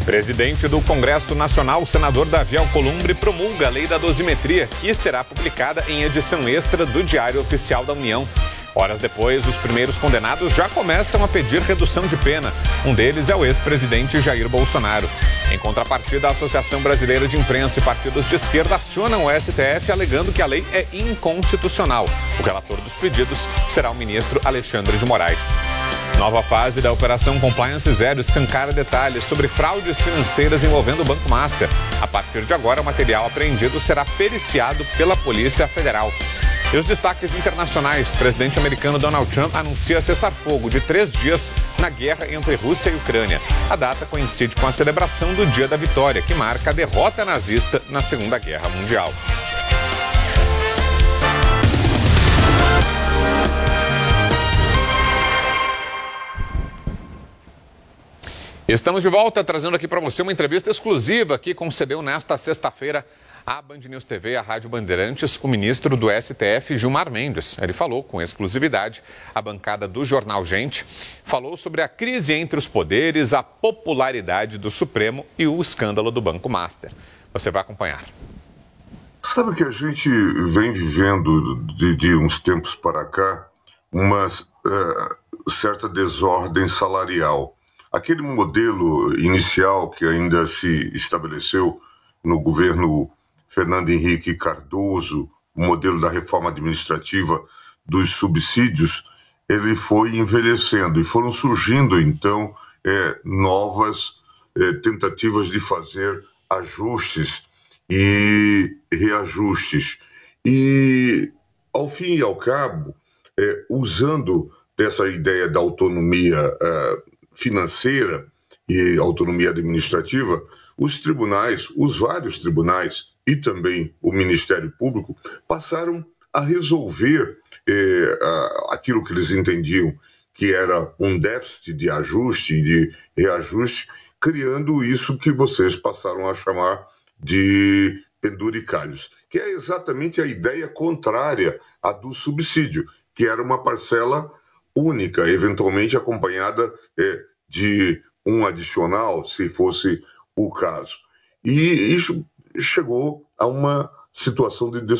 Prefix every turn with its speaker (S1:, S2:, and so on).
S1: Presidente do Congresso Nacional, o senador Davi Alcolumbre, promulga a Lei da Dosimetria, que será publicada em edição extra do Diário Oficial da União. Horas depois, os primeiros condenados já começam a pedir redução de pena. Um deles é o ex-presidente Jair Bolsonaro. Em contrapartida, a Associação Brasileira de Imprensa e partidos de esquerda acionam o STF alegando que a lei é inconstitucional. O relator dos pedidos será o ministro Alexandre de Moraes. Nova fase da Operação Compliance Zero escancara detalhes sobre fraudes financeiras envolvendo o Banco Master. A partir de agora, o material apreendido será periciado pela Polícia Federal. E os destaques internacionais: o presidente americano Donald Trump anuncia cessar-fogo de 3 dias na guerra entre Rússia e Ucrânia. A data coincide com a celebração do Dia da Vitória, que marca a derrota nazista na Segunda Guerra Mundial. Estamos de volta, trazendo aqui para você uma entrevista exclusiva que concedeu nesta sexta-feira à Band News TV, à Rádio Bandeirantes, o ministro do STF, Gilmar Mendes. Ele falou com exclusividade à bancada do jornal Gente, falou sobre a crise entre os poderes, a popularidade do Supremo e o escândalo do Banco Master. Você vai acompanhar.
S2: Sabe que a gente vem vivendo de uns tempos para cá uma certa desordem salarial. Aquele modelo inicial que ainda se estabeleceu no governo Fernando Henrique Cardoso, o modelo da reforma administrativa dos subsídios, ele foi envelhecendo e foram surgindo, então, novas tentativas de fazer ajustes e reajustes. E, ao fim e ao cabo, usando dessa ideia da autonomia financeira e autonomia administrativa, os tribunais, os vários tribunais e também o Ministério Público passaram a resolver aquilo que eles entendiam que era um déficit de ajuste e de reajuste, criando isso que vocês passaram a chamar de penduricalhos, que é exatamente a ideia contrária à do subsídio, que era uma parcela única, eventualmente acompanhada de um adicional, se fosse o caso. E isso chegou a uma situação de